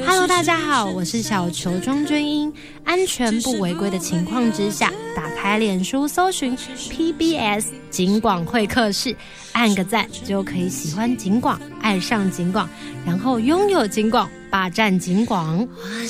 Hello， 大家好，我是小球庄君英。安全不违规的情况之下，打开脸书搜寻 PBS 警广会客室，按个赞就可以喜欢警广，爱上警广，然后拥有警广，霸占警广。